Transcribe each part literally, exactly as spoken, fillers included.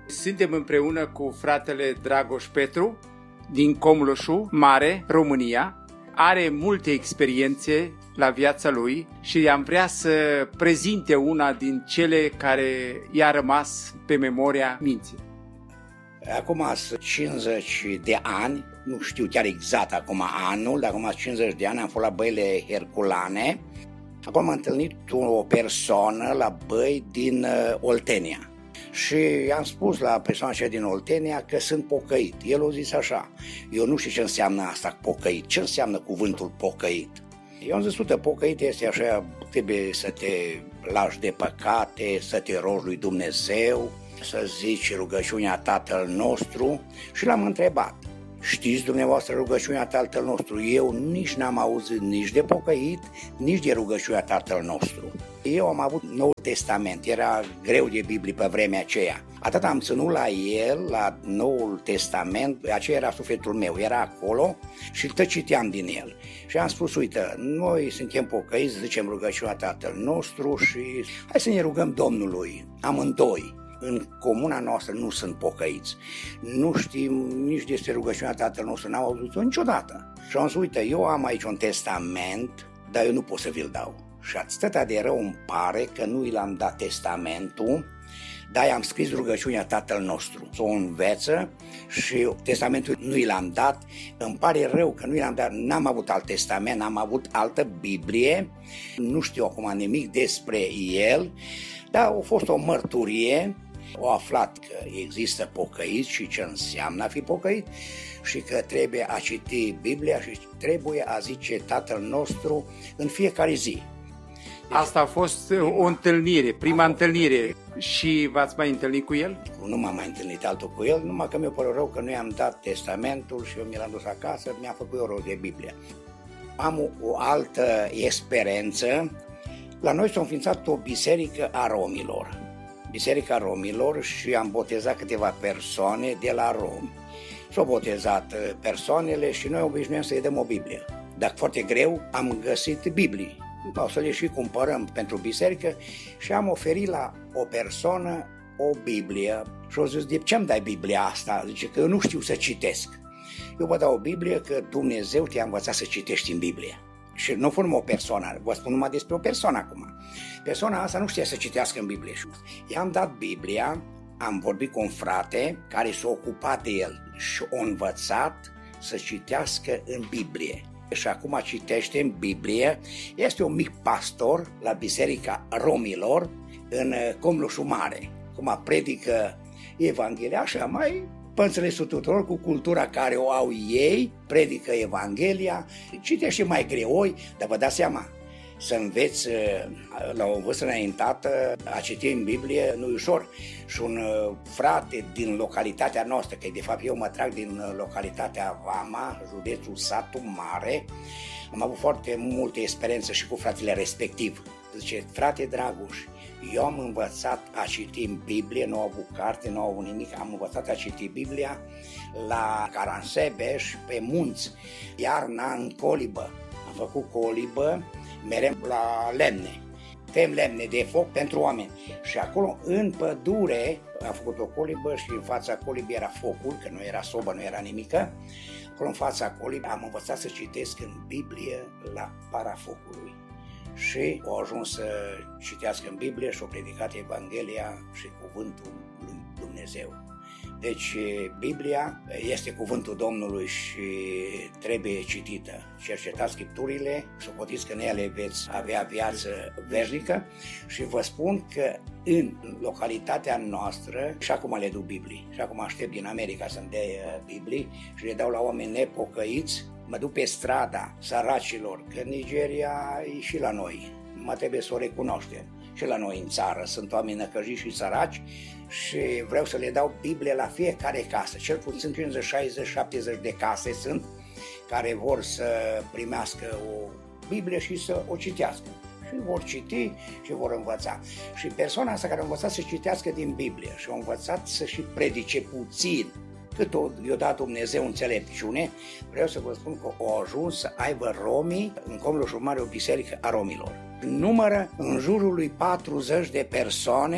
Suntem împreună cu fratele Dragoș Petru din Comloșu Mare, România. Are multe experiențe la viața lui și am vrea să prezinte una din cele care i-a rămas pe memoria minții. Acum sunt cincizeci de ani, nu știu chiar exact acum anul, dar acum cincizeci de ani am fost la băile Herculane. Acum am întâlnit o persoană la băi din Oltenia. Și am spus la persoana aceea din Oltenia că sunt pocăit. El a zis așa: eu nu știu ce înseamnă asta pocăit, ce înseamnă cuvântul pocăit. Eu am zis, uite, pocăit este așa, trebuie să te lași de păcate, să te rogi lui Dumnezeu, să zici rugăciunea Tatăl nostru. Și l-am întrebat: știți dumneavoastră rugăciunea Tatăl nostru? Eu nici n-am auzit nici de pocăit, nici de rugăciunea Tatăl nostru. Eu am avut Noul Testament, era greu de Biblie pe vremea aceea. Atât am ținut la el, la Noul Testament, aceea era sufletul meu, era acolo și tot citeam din el. Și am spus, uite, noi suntem pocăiți, zicem rugăciunea Tatăl nostru și hai să ne rugăm Domnului, amândoi. În comuna noastră nu sunt pocăiți, nu știm nici despre rugăciunea Tatăl nostru, n-am auzit-o niciodată. Și am zis, uite, eu am aici un testament, dar eu nu pot să vi-l dau. Și atâta de rău îmi pare că nu i l-am dat testamentul, dar i-am scris rugăciunea Tatăl nostru. S-o înveță și testamentul nu i l-am dat. Îmi pare rău că nu i l-am dat, n-am avut alt testament, n-am avut altă Biblie, nu știu acum nimic despre el, dar a fost o mărturie. Au aflat că există pocăit și ce înseamnă a fi pocăit și că trebuie a citi Biblia și trebuie a zice Tatăl nostru în fiecare zi. Deci, asta a fost o întâlnire, prima întâlnire. Și v-ați mai întâlnit cu el? Nu m-am mai întâlnit altul cu el, numai că mi-a părut rău că nu i-am dat testamentul și eu mi l-am dus acasă, mi-a făcut eu rost de Biblie. Am o, o altă experiență. La noi s-a înființat o biserică a romilor. Biserica Romilor și am botezat câteva persoane de la romi. S-au botezat persoanele și noi obișnuim să-i dăm o Biblie. Dacă foarte greu, am găsit Biblii. O să le și cumpărăm pentru biserică și am oferit la o persoană o Biblie. Și au zis, de ce îmi dai Biblia asta? Zice că eu nu știu să citesc. Eu vă dau o Biblie că Dumnezeu te-a învățat să citești în Biblie. Și nu spun o persoană, vă spun numai despre o persoană acum. Persoana asta nu știa să citească în Biblie. I-am dat Biblia, am vorbit cu un frate care s-a ocupat de el și a învățat să citească în Biblie. Și acum citește în Biblie, este un mic pastor la Biserica Romilor în Comloșu Mare. Acum predică Evanghelia așa mai pe înțelesul tuturor, cu cultura care o au ei, predică Evanghelia, citește mai greoi, dar vă dați seama, să înveți la o vârstă înaintată a citi în Biblie nu e ușor. Și un frate din localitatea noastră, că de fapt eu mă trag din localitatea Vama, județul Satu Mare, am avut foarte multe experiențe și cu fratele respectiv. Zice, frate Dragoș, eu am învățat a citi în Biblie, nu au avut carte, nu au avut nimic, am învățat a citi Biblia la Caransebeș, pe munți, iarna în colibă. Am făcut colibă, merem la lemne, tem lemne de foc pentru oameni. Și acolo, în pădure, am făcut o colibă și în fața colibii era focul, că nu era sobă, nu era nimică. Acolo, în fața colibii, am învățat să citesc în Biblie la para focului. Și au ajuns să citească în Biblie și au predicat Evanghelia și cuvântul lui Dumnezeu. Deci Biblia este cuvântul Domnului și trebuie citită. Cercetați Scripturile, socotiți că în ele veți avea viață veșnică și vă spun că în localitatea noastră și acum le duc Biblii. Și acum aștept din America să-mi dea Biblii și le dau la oameni nepocăiți. Mă duc pe strada săracilor, că Nigeria e și la noi, numai trebuie să o recunoaștem. Și la noi în țară sunt oameni năcăjiți și săraci și vreau să le dau Biblie la fiecare casă. Cel puțin cincizeci, șaizeci, șaptezeci de case sunt care vor să primească o Biblie și să o citească. Și vor citi și vor învăța. Și persoana asta care a învățat să citească din Biblie și a învățat să și predice puțin, cât o, i-a dat Dumnezeu înțelepciune, vreau să vă spun că au ajuns să aibă romii în Comloșu Mare o biserică a romilor. Numără în jurul lui patruzeci de persoane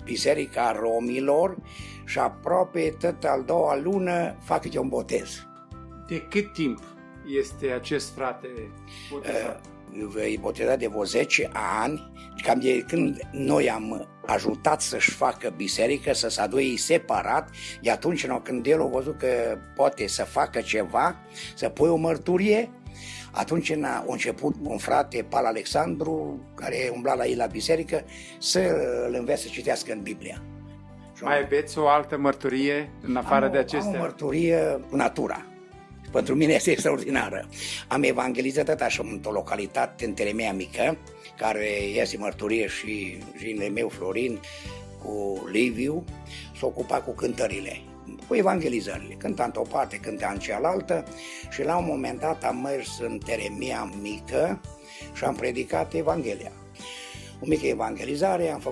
Biserica Romilor și aproape tot al doua lună fac câte un botez. De cât timp este acest frate botezat? E botezat de vreo zece ani, cam de când noi am ajutat să-și facă biserică, să se aduie separat, de atunci când el a văzut că poate să facă ceva, să pui o mărturie, atunci a început un frate, Pal Alexandru, care umbla la ei la biserică, să-l învețe să citească în Biblia. Mai aveți o altă mărturie în afară am de o, acestea? Am o mărturie cu natura. Pentru mine este extraordinară. Am evangelizat așa într-o localitate în Teremea Mică, care este mărturie și ginele meu Florin cu Liviu, s-a ocupat cu cântările, cu evangelizările. Cânta într-o parte, cânta în cealaltă și la un moment dat am mers în Teremea Mică și am predicat Evanghelia. O mică evangelizare, am făcut